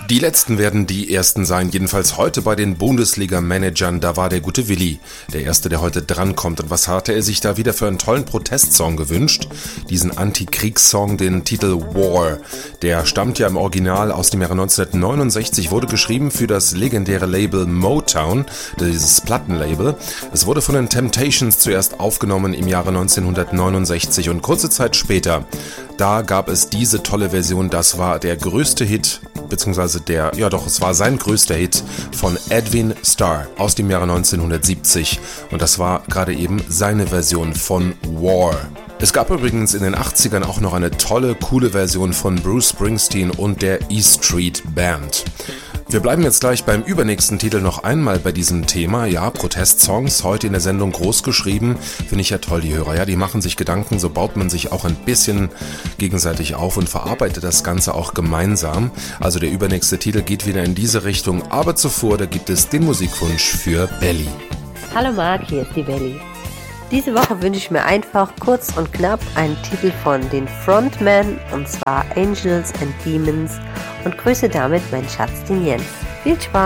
Die letzten werden die ersten sein, jedenfalls heute bei den Bundesliga-Managern, da war der gute Willi, der erste, der heute drankommt. Und was hatte er sich da wieder für einen tollen Protestsong gewünscht? Diesen Anti-Kriegssong, den Titel War. Der stammt ja im Original aus dem Jahre 1969, wurde geschrieben für das legendäre Label Motown, dieses Plattenlabel. Es wurde von den Temptations zuerst aufgenommen im Jahre 1969 und kurze Zeit später, da gab es diese tolle Version, das war der größte Hit, beziehungsweise es war sein größter Hit von Edwin Starr aus dem Jahre 1970 und das war gerade eben seine Version von War. Es gab übrigens in den 80ern auch noch eine tolle, coole Version von Bruce Springsteen und der E Street Band. Wir bleiben jetzt gleich beim übernächsten Titel noch einmal bei diesem Thema. Ja, Protestsongs, heute in der Sendung groß geschrieben. Finde ich ja toll, die Hörer. Ja, die machen sich Gedanken, so baut man sich auch ein bisschen gegenseitig auf und verarbeitet das Ganze auch gemeinsam. Also der übernächste Titel geht wieder in diese Richtung. Aber zuvor, da gibt es den Musikwunsch für Belly. Hallo Marc, hier ist die Belly. Diese Woche wünsche ich mir einfach kurz und knapp einen Titel von den Frontmen, und zwar Angels and Demons, und grüße damit meinen Schatz, den Jens. Viel Spaß!